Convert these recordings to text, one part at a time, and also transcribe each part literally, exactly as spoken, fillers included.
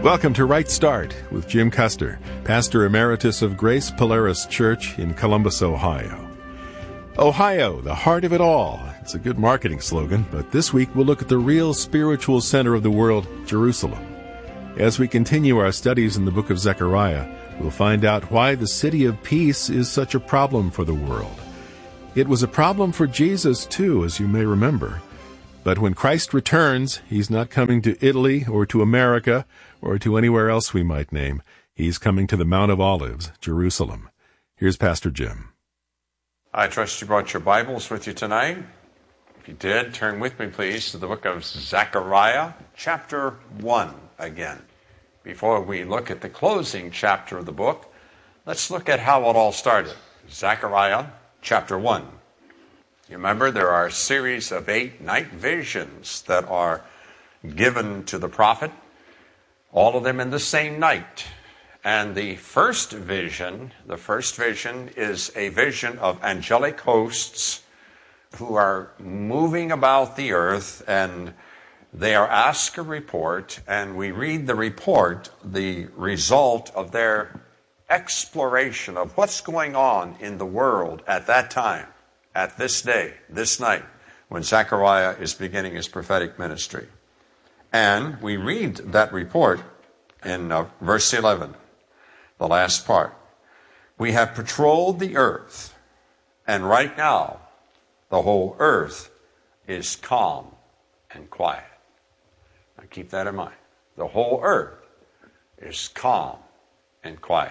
Welcome to Right Start with Jim Custer, Pastor Emeritus of Grace Polaris Church in Columbus, Ohio. Ohio, the heart of it all. It's a good marketing slogan, but this week we'll look at the real spiritual center of the world, Jerusalem. As we continue our studies in the book of Zechariah, we'll find out why the city of peace is such a problem for the world. It was a problem for Jesus, too, as you may remember. But when Christ returns, he's not coming to Italy or to America or to anywhere else we might name. He's coming to the Mount of Olives, Jerusalem. Here's Pastor Jim. I trust you brought your Bibles with you tonight. If you did, turn with me, please, to the book of Zechariah, chapter one again. Before we look at the closing chapter of the book, let's look at how it all started. Zechariah, chapter one. You remember there are a series of eight night visions that are given to the prophet, all of them in the same night. And the first vision, the first vision is a vision of angelic hosts who are moving about the earth, and they are asked a report, and we read the report, the result of their exploration of what's going on in the world at that time, at this day, this night, when Zechariah is beginning his prophetic ministry. And we read that report in uh, verse eleven, the last part. We have patrolled the earth, and right now, the whole earth is calm and quiet. Now keep that in mind. The whole earth is calm and quiet.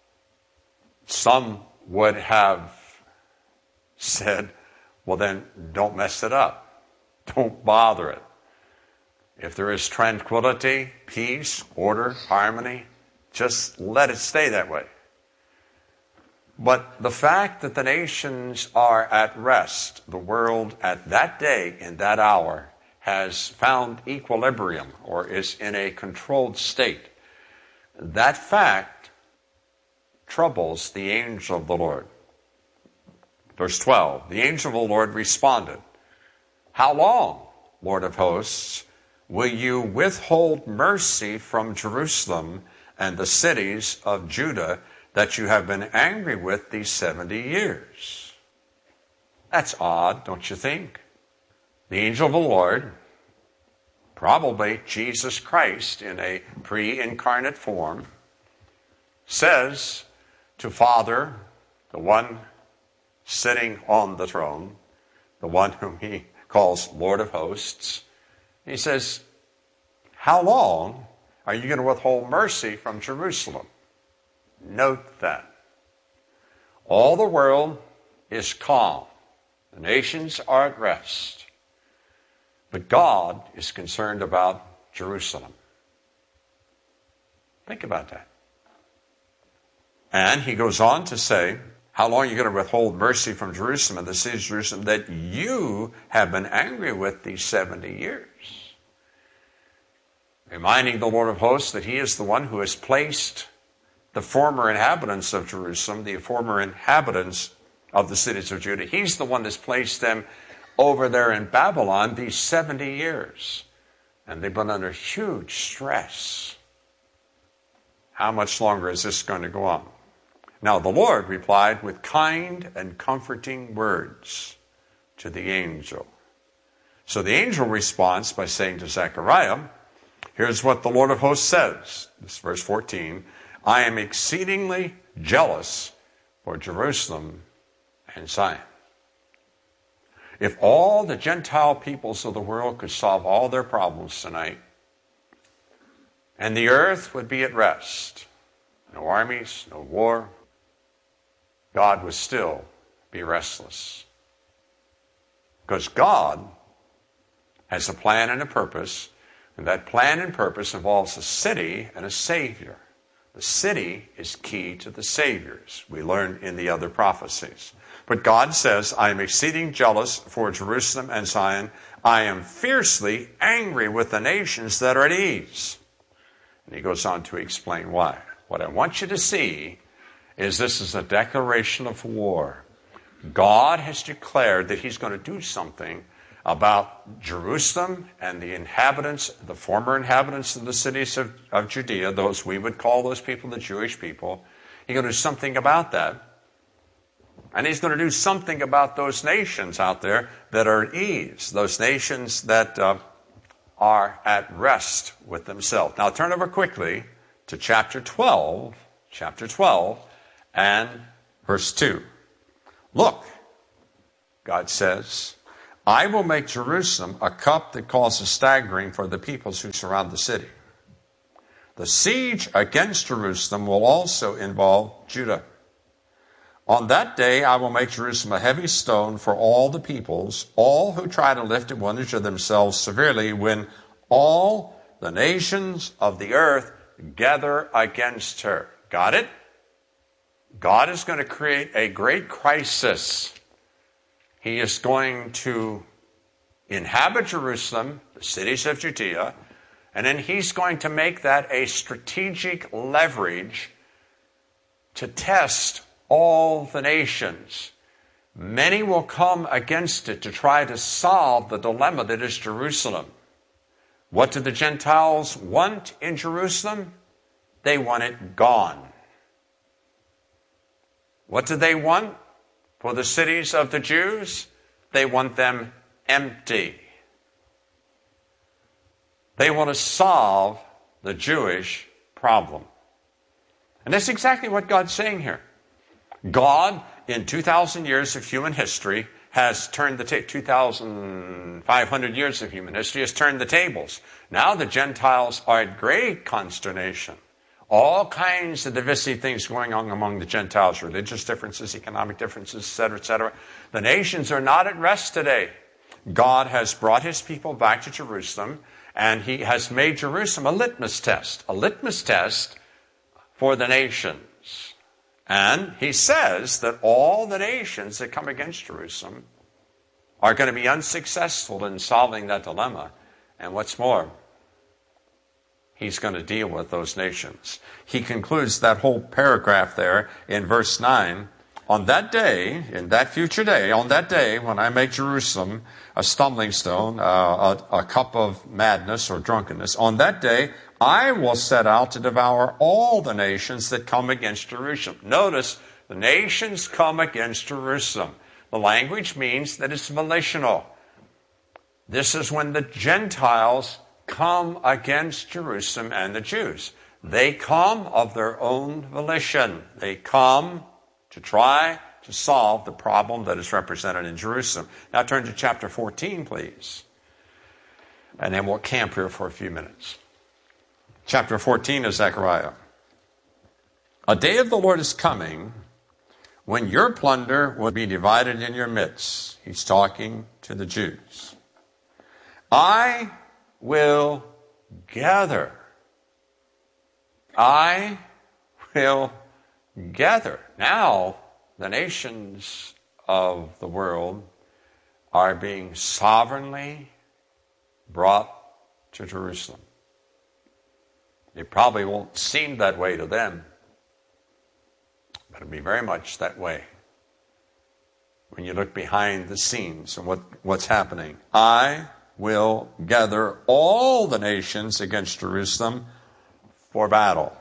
Some would have said, well then, don't mess it up. Don't bother it. If there is tranquility, peace, order, harmony, just let it stay that way. But the fact that the nations are at rest, the world at that day, in that hour, has found equilibrium or is in a controlled state, that fact troubles the angel of the Lord. Verse twelve, the angel of the Lord responded, "How long, Lord of hosts, will you withhold mercy from Jerusalem and the cities of Judah that you have been angry with these seventy years? That's odd, don't you think? The angel of the Lord, probably Jesus Christ in a pre-incarnate form, says to Father, the one sitting on the throne, the one whom he calls Lord of hosts, he says, how long are you going to withhold mercy from Jerusalem? Note that. All the world is calm. The nations are at rest. But God is concerned about Jerusalem. Think about that. And he goes on to say, how long are you going to withhold mercy from Jerusalem and the city of Jerusalem that you have been angry with these seventy years? Reminding the Lord of hosts that he is the one who has placed the former inhabitants of Jerusalem, the former inhabitants of the cities of Judah, he's the one that's placed them over there in Babylon these seventy years. And they've been under huge stress. How much longer is this going to go on? Now the Lord replied with kind and comforting words to the angel. So the angel responds by saying to Zechariah, here's what the Lord of hosts says. This is verse fourteen. I am exceedingly jealous for Jerusalem and Zion. If all the Gentile peoples of the world could solve all their problems tonight, and the earth would be at rest, no armies, no war, God would still be restless. Because God has a plan and a purpose, and that plan and purpose involves a city and a Savior. The city is key to the Saviors, we learned in the other prophecies. But God says, I am exceeding jealous for Jerusalem and Zion. I am fiercely angry with the nations that are at ease. And he goes on to explain why. What I want you to see is this is a declaration of war. God has declared that he's going to do something about Jerusalem and the inhabitants, the former inhabitants of the cities of, of Judea, those we would call those people the Jewish people. He's going to do something about that. And he's going to do something about those nations out there that are at ease, those nations that uh, are at rest with themselves. Now turn over quickly to chapter twelve, chapter twelve, and verse two. Look, God says, I will make Jerusalem a cup that causes staggering for the peoples who surround the city. The siege against Jerusalem will also involve Judah. On that day, I will make Jerusalem a heavy stone for all the peoples, all who try to lift it will injure themselves severely when all the nations of the earth gather against her. Got it? God is going to create a great crisis. He is going to inhabit Jerusalem, the cities of Judea, and then he's going to make that a strategic leverage to test all the nations. Many will come against it to try to solve the dilemma that is Jerusalem. What do the Gentiles want in Jerusalem? They want it gone. What do they want for the cities of the Jews? They want them empty. They want to solve the Jewish problem. And that's exactly what God's saying here. God, in two thousand years of human history, has turned the ta- two thousand five hundred years of human history has turned the tables. Now the Gentiles are at great consternation. All kinds of divisive things going on among the Gentiles, religious differences, economic differences, et cetera, et cetera. The nations are not at rest today. God has brought his people back to Jerusalem, and he has made Jerusalem a litmus test, a litmus test for the nations. And he says that all the nations that come against Jerusalem are going to be unsuccessful in solving that dilemma. And what's more, he's going to deal with those nations. He concludes that whole paragraph there in verse nine. On that day, in that future day, on that day when I make Jerusalem a stumbling stone, uh, a, a cup of madness or drunkenness, on that day I will set out to devour all the nations that come against Jerusalem. Notice, the nations come against Jerusalem. The language means that it's volitional. This is when the Gentiles come against Jerusalem and the Jews. They come of their own volition. They come to try to solve the problem that is represented in Jerusalem. Now turn to chapter fourteen, please. And then we'll camp here for a few minutes. Chapter fourteen of Zechariah. A day of the Lord is coming when your plunder will be divided in your midst. He's talking to the Jews. I will gather. I will gather. Now, the nations of the world are being sovereignly brought to Jerusalem. It probably won't seem that way to them, but it'll be very much that way when you look behind the scenes and what, what's happening. I will gather all the nations against Jerusalem for battle.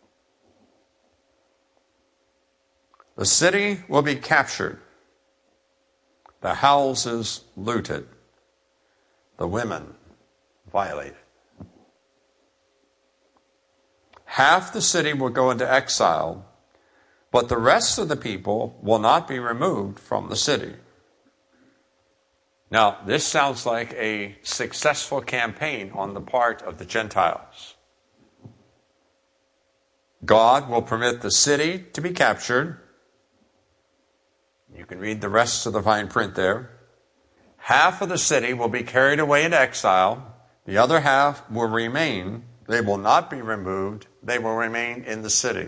The city will be captured, the houses looted, the women violated. Half the city will go into exile, but the rest of the people will not be removed from the city. Now, this sounds like a successful campaign on the part of the Gentiles. God will permit the city to be captured. You can read the rest of the fine print there. Half of the city will be carried away into exile. The other half will remain. They will not be removed. They will remain in the city.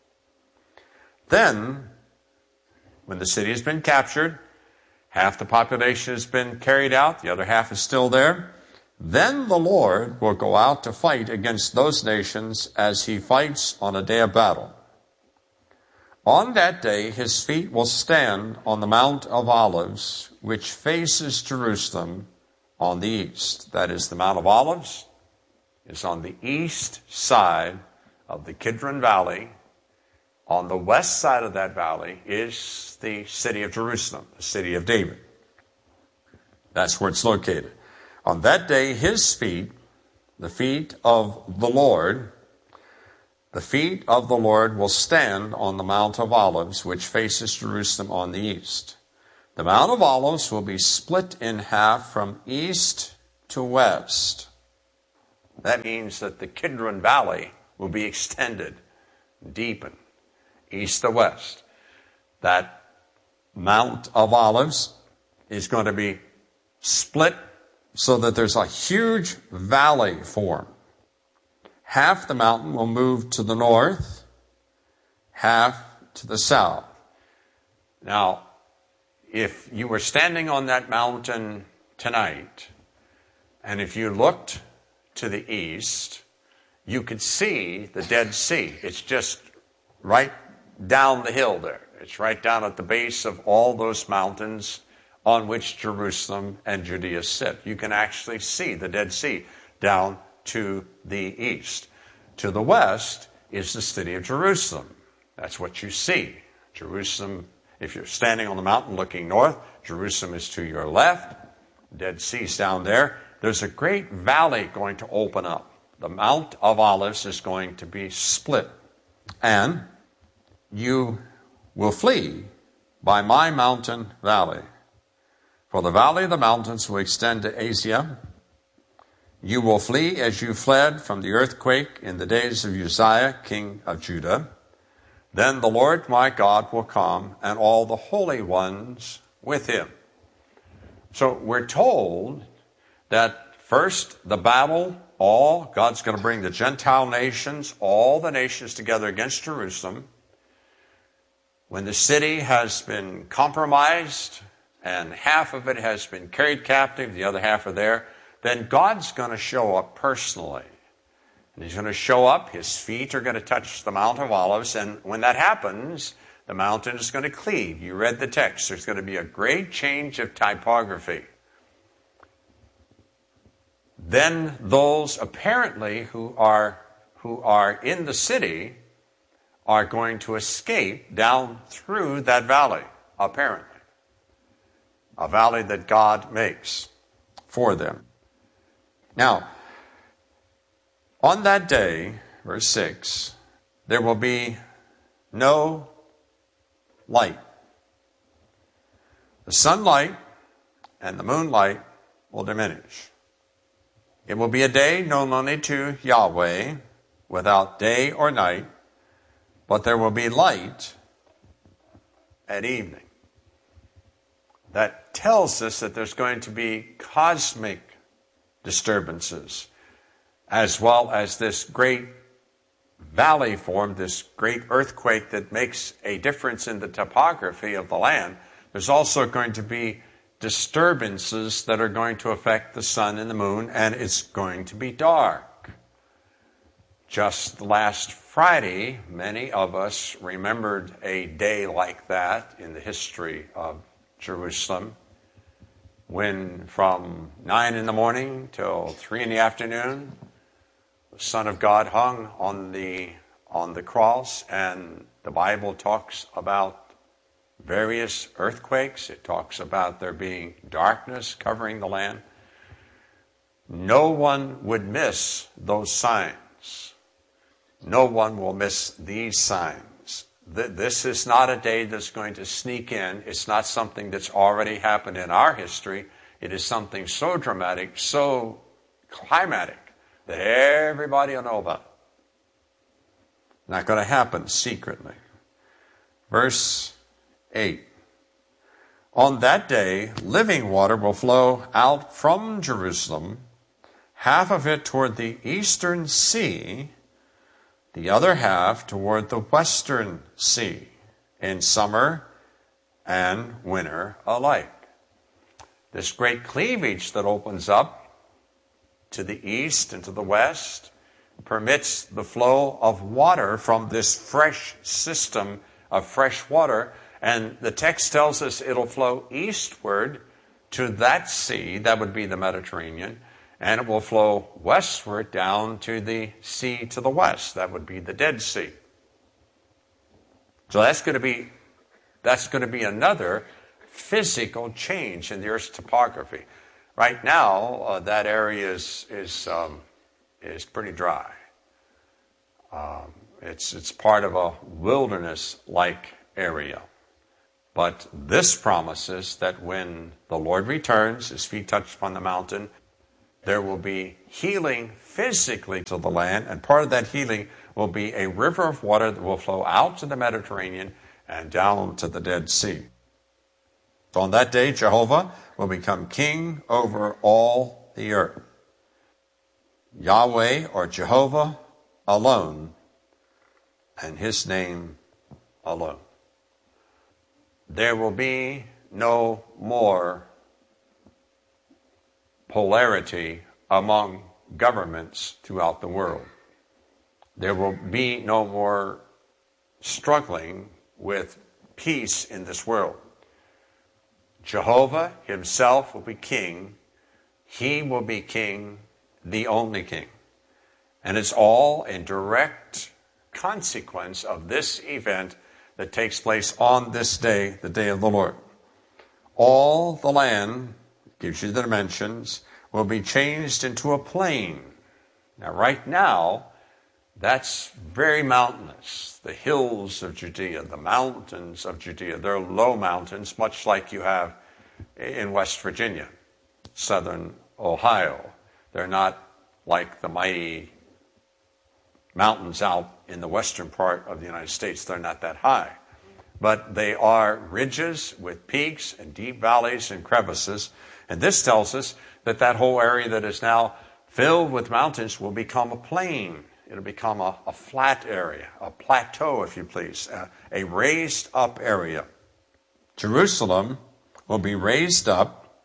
Then, when the city has been captured, half the population has been carried out, the other half is still there, then the Lord will go out to fight against those nations as he fights on a day of battle. On that day, his feet will stand on the Mount of Olives, which faces Jerusalem, on the east. That is, the Mount of Olives is on the east side of the Kidron Valley. On the west side of that valley is the city of Jerusalem, the city of David. That's where it's located. On that day, his feet, the feet of the Lord, the feet of the Lord will stand on the Mount of Olives, which faces Jerusalem on the east. The Mount of Olives will be split in half from east to west. That means that the Kidron Valley will be extended, deepened, east to west. That Mount of Olives is going to be split so that there's a huge valley formed. Half the mountain will move to the north, half to the south. Now, if you were standing on that mountain tonight, and if you looked to the east, you could see the Dead Sea. It's just right down the hill there. It's right down at the base of all those mountains on which Jerusalem and Judea sit. You can actually see the Dead Sea down to the east. To the west is the city of Jerusalem. That's what you see. Jerusalem, if you're standing on the mountain looking north, Jerusalem is to your left. Dead Sea's down there. There's a great valley going to open up. The Mount of Olives is going to be split. And you will flee by my mountain valley. For the valley of the mountains will extend to Asia. You will flee as you fled from the earthquake in the days of Uzziah, king of Judah. Then the Lord my God will come, and all the holy ones with him. So we're told that first the battle, all, God's going to bring the Gentile nations, all the nations together against Jerusalem. When the city has been compromised and half of it has been carried captive, the other half are there, then God's going to show up personally. And he's going to show up, his feet are going to touch the Mount of Olives, and when that happens, the mountain is going to cleave. You read the text. There's going to be a great change of typography. Then those apparently who are who are in the city are going to escape down through that valley, apparently. A valley that God makes for them. Now, on that day, verse six, there will be no light. The sunlight and the moonlight will diminish. It will be a day known only to Yahweh, without day or night, but there will be light at evening. That tells us that there's going to be cosmic disturbances, as well as this great valley formed, this great earthquake that makes a difference in the topography of the land. There's also going to be disturbances that are going to affect the sun and the moon, and it's going to be dark. Just last Friday, many of us remembered a day like that in the history of Jerusalem, when from nine in the morning till three in the afternoon, the Son of God hung on the on the cross, and the Bible talks about various earthquakes. It talks about there being darkness covering the land. No one would miss those signs. No one will miss these signs. This is not a day that's going to sneak in. It's not something that's already happened in our history. It is something so dramatic, so climatic, that everybody will know about it. Not going to happen secretly. Verse eight. On that day, living water will flow out from Jerusalem, half of it toward the eastern sea, the other half toward the western sea, in summer and winter alike. This great cleavage that opens up to the east and to the west permits the flow of water from this fresh system of fresh water. And the text tells us it'll flow eastward to that sea, that would be the Mediterranean, and it will flow westward down to the sea to the west. That would be the Dead Sea. So that's going to be that's going to be another physical change in the Earth's topography. Right now, uh, that area is is um, is pretty dry. Um, it's it's part of a wilderness-like area. But this promises that when the Lord returns, his feet touch upon the mountain, there will be healing physically to the land, and part of that healing will be a river of water that will flow out to the Mediterranean and down to the Dead Sea. So on that day, Jehovah will become king over all the earth. Yahweh or Jehovah alone, and his name alone. There will be no more polarity among governments throughout the world. There will be no more struggling with peace in this world. Jehovah himself will be king. He will be king, the only king. And it's all in direct consequence of this event that takes place on this day, the day of the Lord. All the land, gives you the dimensions, will be changed into a plain. Now, right now, that's very mountainous. The hills of Judea, the mountains of Judea, they're low mountains, much like you have in West Virginia, southern Ohio. They're not like the mighty mountains out in the western part of the United States. They're not that high. But they are ridges with peaks and deep valleys and crevices. And this tells us that that whole area that is now filled with mountains will become a plain. It'll become a, a flat area, a plateau, if you please, a, a raised up area. Jerusalem will be raised up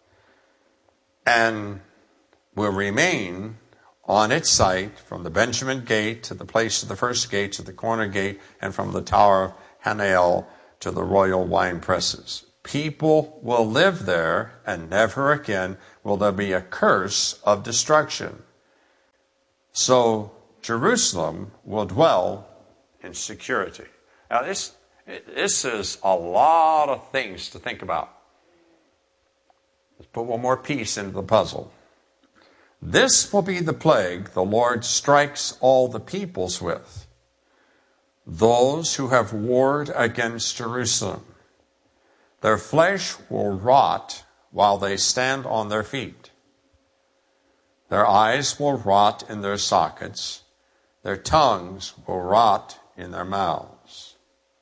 and will remain on its site from the Benjamin Gate to the place of the first gate to the corner gate, and from the Tower of Hananel to the royal wine presses. People will live there, and never again will there be a curse of destruction. So Jerusalem will dwell in security. Now this, this is a lot of things to think about. Let's put one more piece into the puzzle. This will be the plague the Lord strikes all the peoples with. Those who have warred against Jerusalem. Their flesh will rot while they stand on their feet. Their eyes will rot in their sockets. Their tongues will rot in their mouths.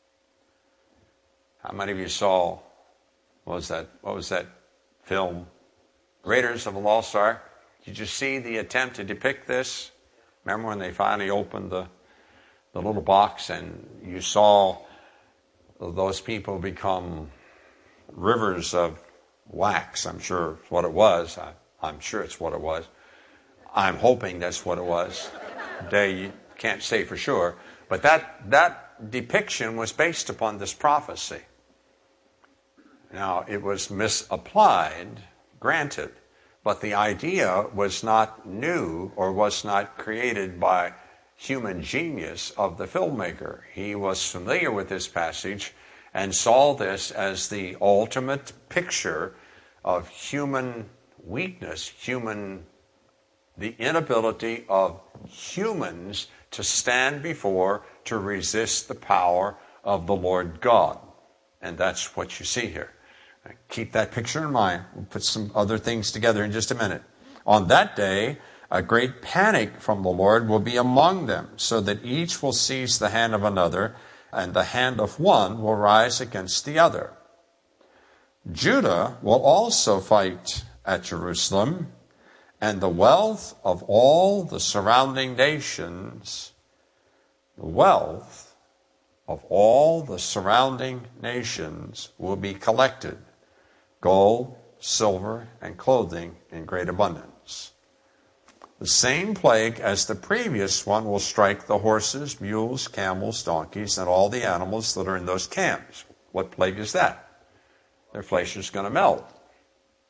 How many of you saw, what was that, what was that film? Raiders of the Lost Ark. Did you see the attempt to depict this? Remember when they finally opened the, the little box and you saw those people become rivers of wax? I'm sure it's what it was. I, I'm sure it's what it was. I'm hoping that's what it was. Today you can't say for sure. But that, that depiction was based upon this prophecy. Now, it was misapplied, granted. But the idea was not new or was not created by human genius of the filmmaker. He was familiar with this passage and saw this as the ultimate picture of human weakness, human, the inability of humans to stand before, to resist the power of the Lord God. And that's what you see here. Keep that picture in mind. We'll put some other things together in just a minute. On that day, a great panic from the Lord will be among them, so that each will seize the hand of another, and the hand of one will rise against the other. Judah will also fight at Jerusalem, and the wealth of all the surrounding nations, the wealth of all the surrounding nations will be collected. Gold, silver, and clothing in great abundance. The same plague as the previous one will strike the horses, mules, camels, donkeys, and all the animals that are in those camps. What plague is that? Their flesh is going to melt.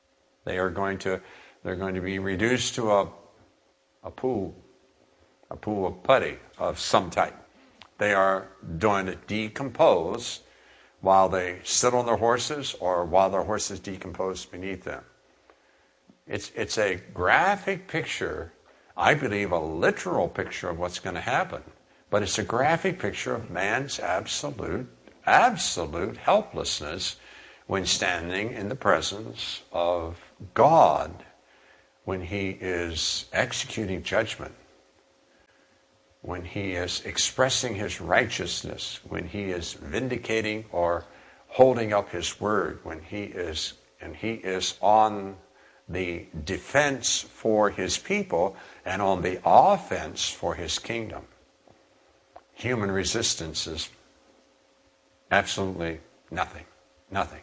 They are going to, they're going to be reduced to a, a pool, a pool of putty of some type. They are going to decompose while they sit on their horses or while their horses decompose beneath them. It's, it's a graphic picture, I believe a literal picture of what's going to happen, but it's a graphic picture of man's absolute, absolute helplessness when standing in the presence of God, when he is executing judgment, when he is expressing his righteousness, when he is vindicating or holding up his word, when he is, and he is on the defense for his people and on the offense for his kingdom. Human resistance is absolutely nothing, nothing.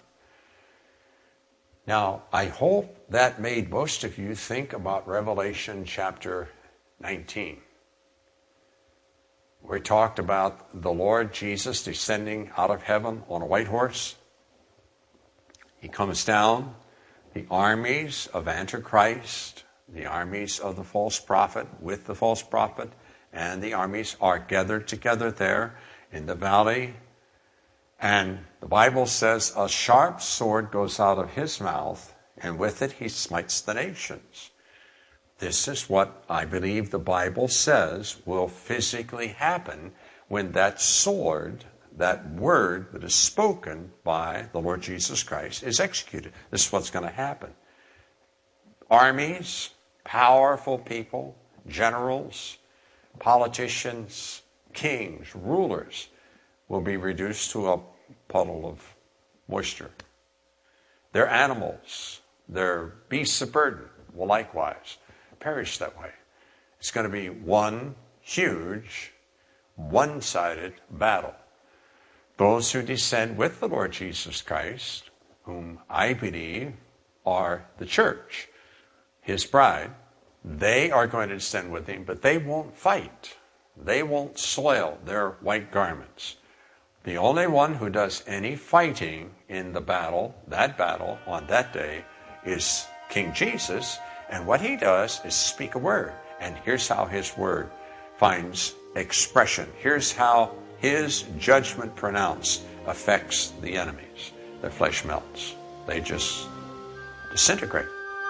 Now, I hope that made most of you think about Revelation chapter nineteen. We talked about the Lord Jesus descending out of heaven on a white horse. He comes down. The armies of Antichrist, the armies of the false prophet with the false prophet, and the armies are gathered together there in the valley. And the Bible says a sharp sword goes out of his mouth, and with it he smites the nations. This is what I believe the Bible says will physically happen when that sword, that word that is spoken by the Lord Jesus Christ, is executed. This is what's going to happen. Armies, powerful people, generals, politicians, kings, rulers will be reduced to a puddle of moisture. Their animals, their beasts of burden will likewise perish that way. It's going to be one huge, one-sided battle. Those who descend with the Lord Jesus Christ, whom I believe are the church, his bride, they are going to descend with him, but they won't fight. They won't soil their white garments. The only one who does any fighting in the battle, that battle, on that day, is King Jesus, and what he does is speak a word. And here's how his word finds expression. Here's how his judgment pronounced affects the enemies. Their flesh melts. They just disintegrate.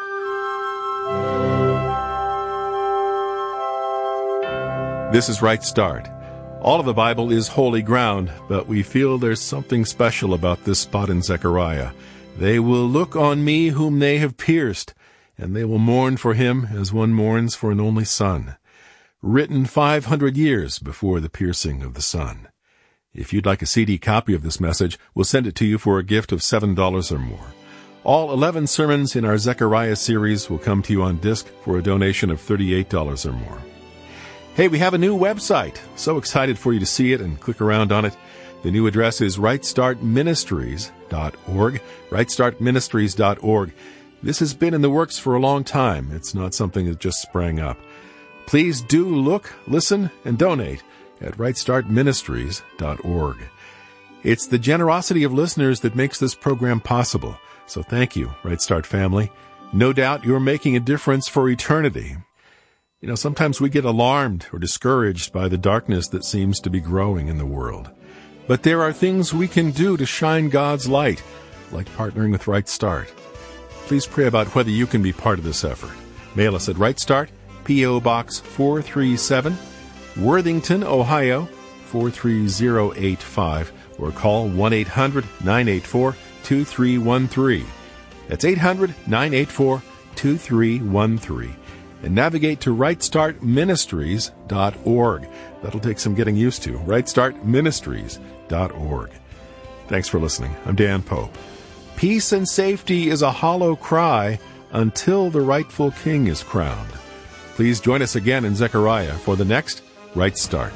This is Right Start. All of the Bible is holy ground, but we feel there's something special about this spot in Zechariah. They will look on me whom they have pierced, and they will mourn for him as one mourns for an only son. Written five hundred years before the piercing of the Son. If you'd like a C D copy of this message, we'll send it to you for a gift of seven dollars or more. All eleven sermons in our Zechariah series will come to you on disc for a donation of thirty-eight dollars or more. Hey, we have a new website. So excited for you to see it and click around on it. The new address is right start ministries dot org, right start ministries dot org. This has been in the works for a long time. It's not something that just sprang up. Please do look, listen, and donate at right start ministries dot org. It's the generosity of listeners that makes this program possible. So thank you, Right Start family. No doubt you're making a difference for eternity. You know, sometimes we get alarmed or discouraged by the darkness that seems to be growing in the world. But there are things we can do to shine God's light, like partnering with Right Start. Please pray about whether you can be part of this effort. Mail us at Right Start, P O. Box four three seven, Worthington, Ohio, four three zero eight five, or call one eight hundred nine eight four two three one three. That's eight hundred nine eight four two three one three. And navigate to right start ministries dot org. That'll take some getting used to. right start ministries dot org. Thanks for listening. I'm Dan Pope. Peace and safety is a hollow cry until the rightful king is crowned. Please join us again in Zechariah for the next Right Start.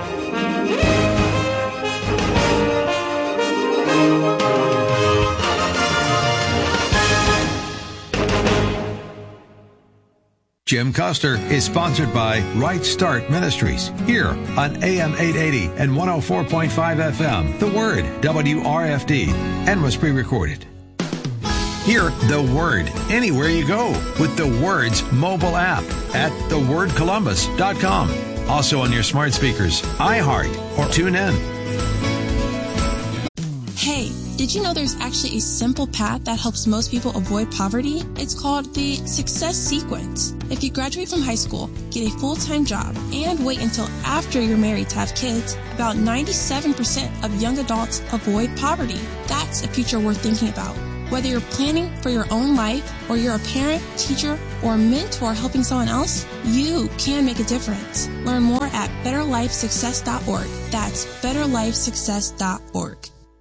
Jim Custer is sponsored by Right Start Ministries here on A M eight eighty and one oh four point five F M, The Word, W R F D, and was pre-recorded. Hear The Word anywhere you go with The Word's mobile app at the word columbus dot com. Also on your smart speakers, iHeart, or TuneIn. Hey, did you know there's actually a simple path that helps most people avoid poverty? It's called the Success Sequence. If you graduate from high school, get a full-time job, and wait until after you're married to have kids, about ninety-seven percent of young adults avoid poverty. That's a future worth thinking about. Whether you're planning for your own life, or you're a parent, teacher, or mentor helping someone else, you can make a difference. Learn more at better life success dot org. That's better life success dot org.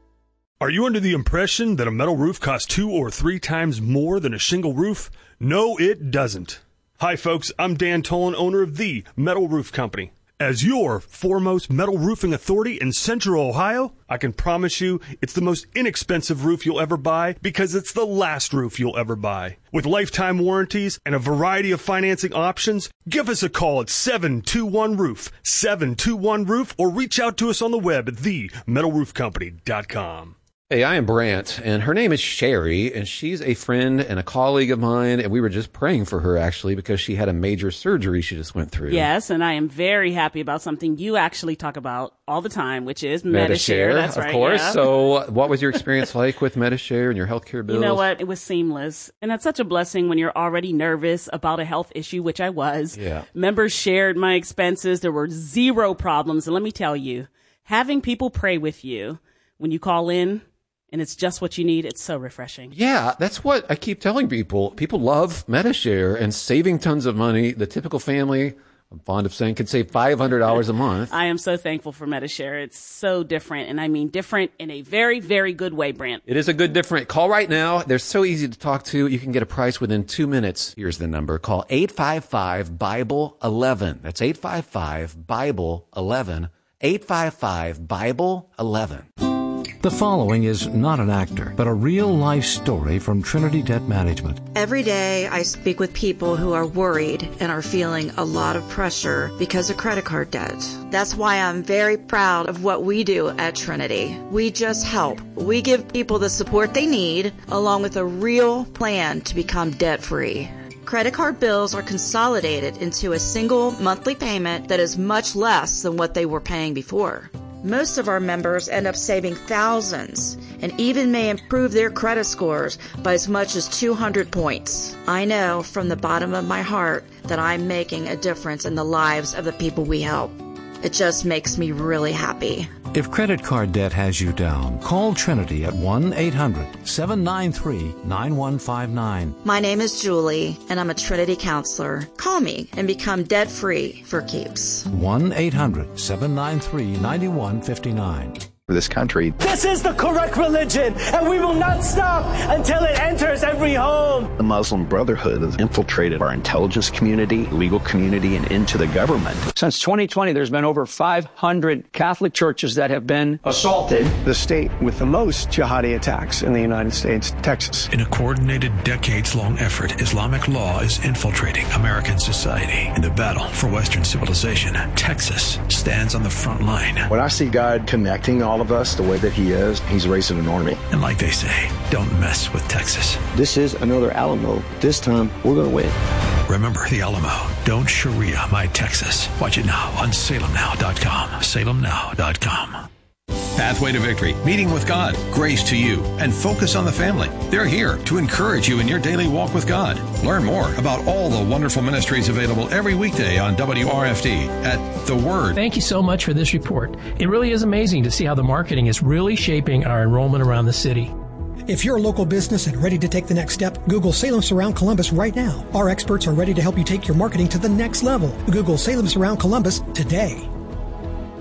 Are you under the impression that a metal roof costs two or three times more than a shingle roof? No, it doesn't. Hi, folks. I'm Dan Tolan, owner of The Metal Roof Company. As your foremost metal roofing authority in Central Ohio, I can promise you it's the most inexpensive roof you'll ever buy because it's the last roof you'll ever buy. With lifetime warranties and a variety of financing options, give us a call at seven two one roof, seven two one roof, or reach out to us on the web at the metal roof company dot com. Hey, I am Brant, and her name is Sherry, and she's a friend and a colleague of mine, and we were just praying for her, actually, because she had a major surgery she just went through. Yes, and I am very happy about something you actually talk about all the time, which is Medi-Share. Medi-Share. That's of right, course. yeah. So what was your experience like with Medi-Share and your healthcare bills? You know what? It was seamless. And that's such a blessing when you're already nervous about a health issue, which I was. Yeah. Members shared my expenses. There were zero problems. And let me tell you, having people pray with you when you call in, and it's just what you need, it's so refreshing. Yeah, that's what I keep telling people. People love Medi-Share and saving tons of money. The typical family, I'm fond of saying, could save five hundred dollars a month. I am so thankful for Medi-Share. It's so different, and I mean different in a very, very good way, Brant. It is a good different. Call right now. They're so easy to talk to. You can get a price within two minutes. Here's the number. Call eight five five, Bible eleven. That's eight five five, Bible eleven. eight five five, Bible eleven. The following is not an actor, but a real-life story from Trinity Debt Management. Every day I speak with people who are worried and are feeling a lot of pressure because of credit card debt. That's why I'm very proud of what we do at Trinity. We just help. We give people the support they need, along with a real plan to become debt-free. Credit card bills are consolidated into a single monthly payment that is much less than what they were paying before. Most of our members end up saving thousands and even may improve their credit scores by as much as two hundred points. I know from the bottom of my heart that I'm making a difference in the lives of the people we help. It just makes me really happy. If credit card debt has you down, call Trinity at one eight hundred, seven nine three, nine one five nine. My name is Julie, and I'm a Trinity counselor. Call me and become debt-free for keeps. one eight hundred, seven nine three, nine one five nine. For this country. This is the correct religion, and we will not stop until it enters every home. The Muslim Brotherhood has infiltrated our intelligence community, legal community, and into the government. Since twenty twenty, there's been over five hundred Catholic churches that have been assaulted. The state with the most jihadi attacks in the United States, Texas. In a coordinated, decades-long effort, Islamic law is infiltrating American society. In the battle for Western civilization, Texas stands on the front line. When I see God connecting all of us the way that he is, he's raising an army. And like they say, don't mess with Texas. This is another Alamo. This time, we're going to win. Remember the Alamo. Don't Sharia my Texas. Watch it now on salem now dot com. salem now dot com. Pathway to Victory, meeting with God, grace to you, and focus on the family. They're here to encourage you in your daily walk with God. Learn more about all the wonderful ministries available every weekday on W R F D at The Word. Thank you so much for this report. It really is amazing to see how the marketing is really shaping our enrollment around the city. If you're a local business and ready to take the next step, Google Salem Surround Columbus right now. Our experts are ready to help you take your marketing to the next level. Google Salem Surround Columbus today.